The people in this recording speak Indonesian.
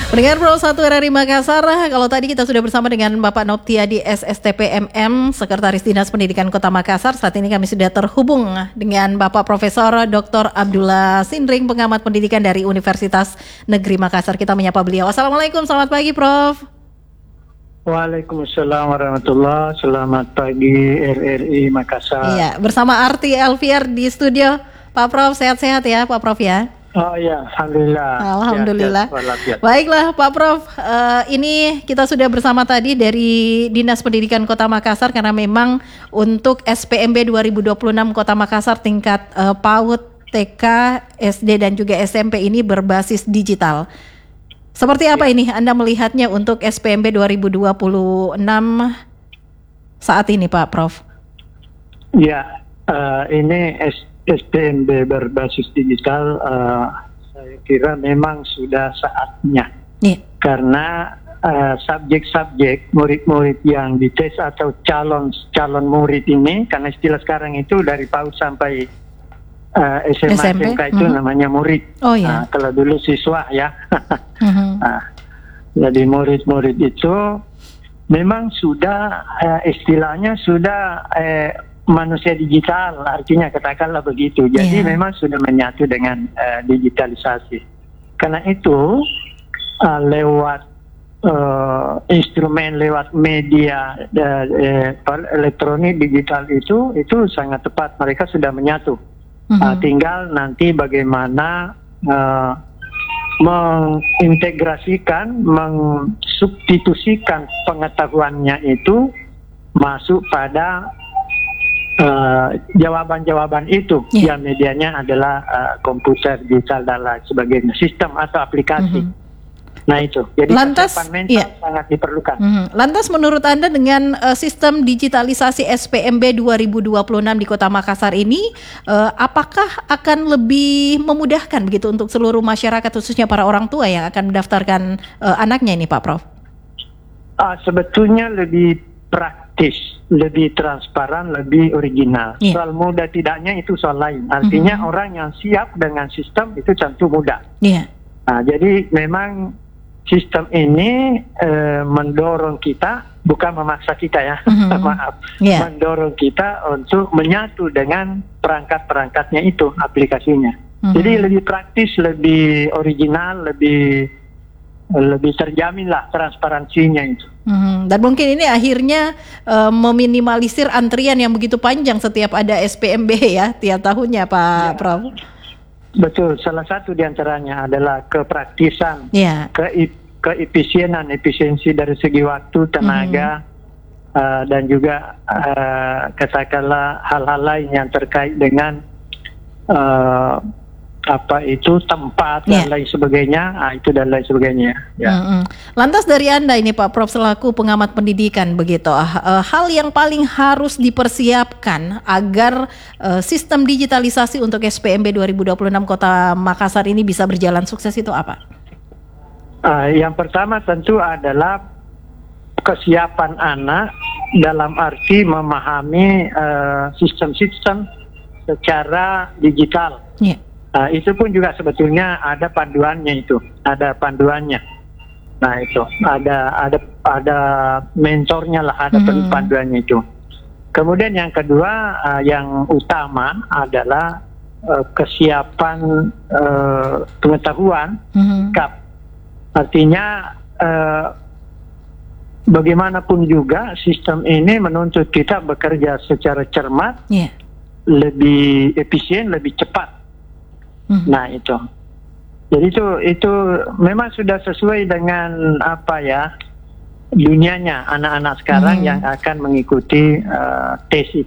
Pendengar Pro 1 RRI Makassar, kalau tadi kita sudah bersama dengan Bapak Noptiadi SSTPMM, Sekretaris Dinas Pendidikan Kota Makassar. Saat ini kami sudah terhubung dengan Bapak Profesor Dr. Abdullah Sindring, pengamat pendidikan dari Universitas Negeri Makassar. Kita menyapa beliau. Assalamualaikum, selamat pagi Prof. Waalaikumsalam warahmatullahi. Selamat pagi RRI Makassar. Iya, bersama Arti Elviar di studio. Pak Prof, sehat-sehat ya Pak Prof ya? Oh ya, alhamdulillah. Alhamdulillah. Ya. Baiklah Pak Prof, ini kita sudah bersama tadi dari Dinas Pendidikan Kota Makassar karena memang untuk SPMB 2026 Kota Makassar tingkat PAUD, TK, SD dan juga SMP ini berbasis digital. Seperti apa ini Anda melihatnya untuk SPMB 2026 saat ini Pak Prof? Ya, ini SPMB berbasis digital, saya kira memang sudah saatnya. Karena subjek-subjek murid-murid yang dites atau calon murid ini, karena istilah sekarang itu dari PAUD sampai SMA SMK itu namanya murid. Oh, iya. Kalau dulu siswa ya. Jadi murid-murid itu memang sudah istilahnya sudah manusia digital, artinya katakanlah begitu. Jadi memang sudah menyatu dengan digitalisasi. Karena itu lewat instrumen, lewat media elektronik digital itu sangat tepat. Mereka sudah menyatu. Tinggal nanti bagaimana mengintegrasikan, mensubstitusikan pengetahuannya itu masuk pada jawaban-jawaban itu yang medianya adalah komputer, digital dan lain sebagainya, sistem atau aplikasi. Nah itu, jadi kesiapan mental sangat diperlukan. Lantas menurut Anda dengan sistem digitalisasi SPMB 2026 di Kota Makassar ini, apakah akan lebih memudahkan begitu untuk seluruh masyarakat, khususnya para orang tua yang akan mendaftarkan anaknya ini Pak Prof? Sebetulnya lebih praktis, lebih transparan, lebih original. Soal mudah tidaknya itu soal lain. Artinya orang yang siap dengan sistem itu tentu mudah. Jadi memang sistem ini mendorong kita, bukan memaksa kita ya, maaf, mendorong kita untuk menyatu dengan perangkat-perangkatnya itu, aplikasinya. Jadi lebih praktis, lebih original, lebih terjamin lah transparansinya itu. Dan mungkin ini akhirnya meminimalisir antrian yang begitu panjang setiap ada SPMB ya, tiap tahunnya Pak Prof. Betul, salah satu diantaranya adalah kepraktisan, efisiensi dari segi waktu, tenaga, dan juga katakanlah hal-hal lain yang terkait dengan tempat dan lain sebagainya, itu dan lain sebagainya. Lantas dari Anda ini Pak Prof selaku pengamat pendidikan begitu, hal yang paling harus dipersiapkan agar sistem digitalisasi untuk SPMB 2026 Kota Makassar ini bisa berjalan sukses itu apa? Yang pertama tentu adalah kesiapan anak dalam arti memahami sistem-sistem secara digital. Itu pun juga sebetulnya ada panduannya itu, ada panduannya. Nah itu ada mentornya lah, ada panduannya itu. Kemudian yang kedua, yang utama adalah kesiapan pengetahuan. Artinya bagaimanapun juga sistem ini menuntut kita bekerja secara cermat, lebih efisien, lebih cepat. Nah itu, jadi itu memang sudah sesuai dengan dunianya anak-anak sekarang yang akan mengikuti tes itu.